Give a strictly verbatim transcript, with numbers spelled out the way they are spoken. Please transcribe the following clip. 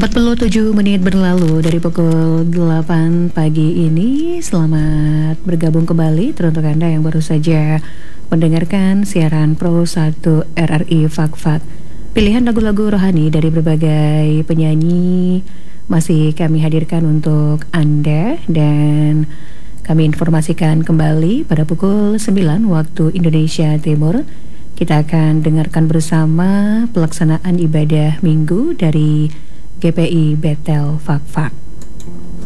empat puluh tujuh menit berlalu dari pukul delapan pagi ini. Selamat bergabung kembali teruntuk Anda yang baru saja mendengarkan siaran Pro satu R R I Fak-Fak. Pilihan lagu-lagu rohani dari berbagai penyanyi masih kami hadirkan untuk Anda, dan kami informasikan kembali pada pukul sembilan waktu Indonesia Timur. Kita akan dengarkan bersama pelaksanaan ibadah minggu dari G P I Bethel Fak-Fak.